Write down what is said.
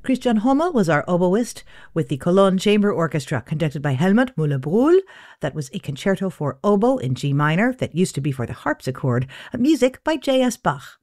Christian Hommel was our oboist with the Cologne Chamber Orchestra, conducted by Helmut Müller-Brühl. That was a concerto for oboe in G minor that used to be for the harpsichord, music by J.S. Bach.